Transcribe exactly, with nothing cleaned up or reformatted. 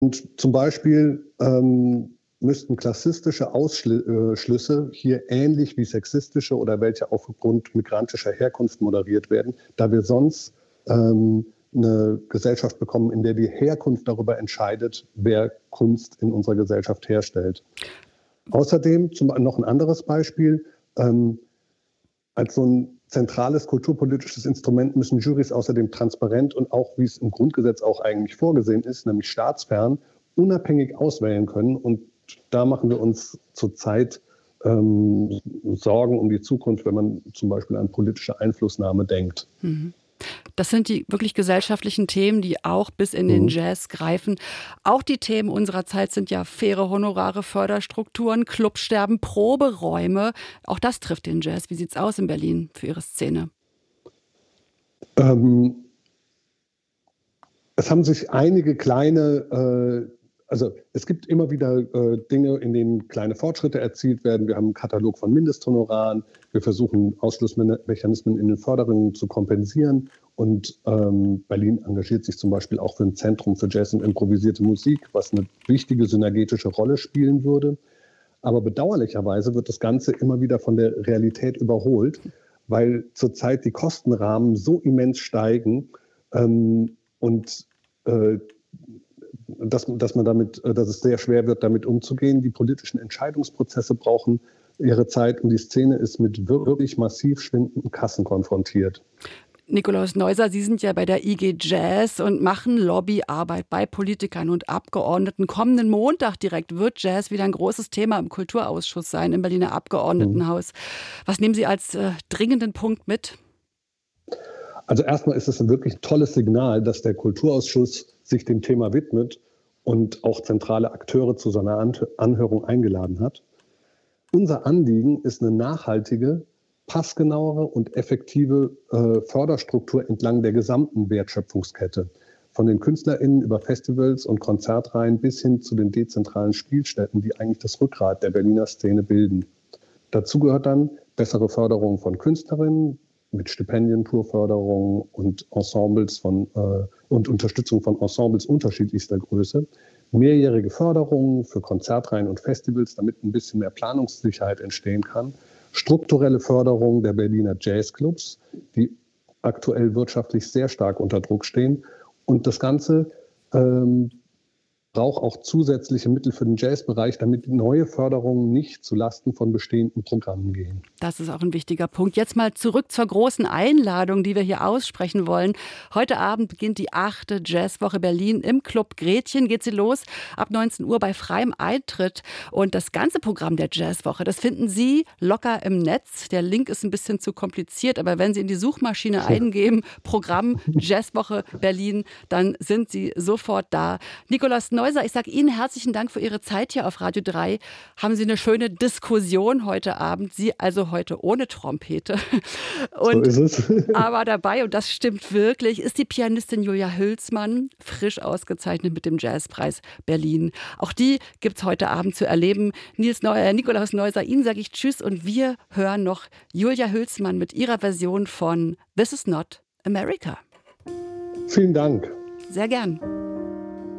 Und zum Beispiel ähm, müssten klassistische Ausschlüsse hier ähnlich wie sexistische oder welche aufgrund migrantischer Herkunft moderiert werden, da wir sonst ähm, eine Gesellschaft bekommen, in der die Herkunft darüber entscheidet, wer Kunst in unserer Gesellschaft herstellt. Außerdem zum, noch ein anderes Beispiel. Ähm, als so ein zentrales kulturpolitisches Instrument müssen Jurys außerdem transparent und auch, wie es im Grundgesetz auch eigentlich vorgesehen ist, nämlich staatsfern, unabhängig auswählen können. Und da machen wir uns zurzeit ähm, Sorgen um die Zukunft, wenn man zum Beispiel an politische Einflussnahme denkt. Mhm. Das sind die wirklich gesellschaftlichen Themen, die auch bis in den Jazz greifen. Auch die Themen unserer Zeit sind ja faire Honorare, Förderstrukturen, Clubsterben, Proberäume. Auch das trifft den Jazz. Wie sieht es aus in Berlin für Ihre Szene? Ähm, es haben sich einige kleine, äh, also es gibt immer wieder äh, Dinge, in denen kleine Fortschritte erzielt werden. Wir haben einen Katalog von Mindesthonoraren. Wir versuchen, Ausschlussmechanismen in den Förderungen zu kompensieren. Und ähm, Berlin engagiert sich zum Beispiel auch für ein Zentrum für Jazz und improvisierte Musik, was eine wichtige synergetische Rolle spielen würde. Aber bedauerlicherweise wird das Ganze immer wieder von der Realität überholt, weil zurzeit die Kostenrahmen so immens steigen ähm, und äh, dass, dass man damit, dass es sehr schwer wird, damit umzugehen. Die politischen Entscheidungsprozesse brauchen ihre Zeit und die Szene ist mit wirklich massiv schwindenden Kassen konfrontiert. Nikolaus Neuser, Sie sind ja bei der I G Jazz und machen Lobbyarbeit bei Politikern und Abgeordneten. Kommenden Montag direkt wird Jazz wieder ein großes Thema im Kulturausschuss sein, im Berliner Abgeordnetenhaus. Was nehmen Sie als äh, dringenden Punkt mit? Also erstmal ist es ein wirklich tolles Signal, dass der Kulturausschuss sich dem Thema widmet und auch zentrale Akteure zu seiner Anhörung eingeladen hat. Unser Anliegen ist eine nachhaltige, passgenauere und effektive äh, Förderstruktur entlang der gesamten Wertschöpfungskette. Von den KünstlerInnen über Festivals und Konzertreihen bis hin zu den dezentralen Spielstätten, die eigentlich das Rückgrat der Berliner Szene bilden. Dazu gehört dann bessere Förderung von Künstlerinnen mit Stipendien, Tourförderung und Ensembles von äh, und Unterstützung von Ensembles unterschiedlichster Größe. Mehrjährige Förderungen für Konzertreihen und Festivals, damit ein bisschen mehr Planungssicherheit entstehen kann. Strukturelle Förderung der Berliner Jazzclubs, die aktuell wirtschaftlich sehr stark unter Druck stehen. Und das Ganze ähm, braucht auch zusätzliche Mittel für den Jazzbereich, damit neue Förderungen nicht zulasten von bestehenden Programmen gehen. Das ist auch ein wichtiger Punkt. Jetzt mal zurück zur großen Einladung, die wir hier aussprechen wollen. Heute Abend beginnt die achte Jazzwoche Berlin im Club Gretchen. Geht sie los ab neunzehn Uhr bei freiem Eintritt. Und das ganze Programm der Jazzwoche, das finden Sie locker im Netz. Der Link ist ein bisschen zu kompliziert, aber wenn Sie in die Suchmaschine eingeben, Programm Jazzwoche Berlin, dann sind Sie sofort da. Nikolaus Neuser, ich sage Ihnen herzlichen Dank für Ihre Zeit hier auf Radio drei. Haben Sie eine schöne Diskussion heute Abend. Sie also heute ohne Trompete. Und, so ist es. aber dabei, und das stimmt wirklich, ist die Pianistin Julia Hülsmann, frisch ausgezeichnet mit dem Jazzpreis Berlin. Auch die gibt es heute Abend zu erleben. Nils Neu äh, Nikolaus Neuser, Ihnen sage ich Tschüss und wir hören noch Julia Hülsmann mit ihrer Version von This is not America. Vielen Dank. Sehr gern.